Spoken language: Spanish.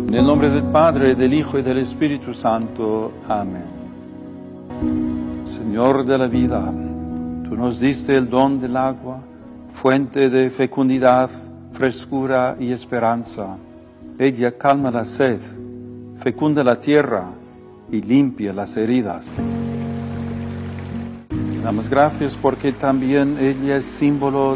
En el nombre del Padre, del Hijo y del Espíritu Santo. Amén. Señor de la vida, tú nos diste el don del agua, fuente de fecundidad, frescura y esperanza. Ella calma la sed, fecunda la tierra y limpia las heridas. Damos gracias porque también ella es símbolo